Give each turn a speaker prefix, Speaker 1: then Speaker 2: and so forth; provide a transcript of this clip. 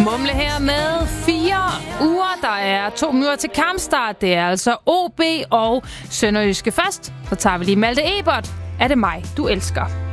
Speaker 1: Mumle her med 4 uger. Der er 2 minutter til kampstart. Det er altså OB og Sønderjyske først. Så tager vi lige Malte Ebert. Er det mig, du elsker?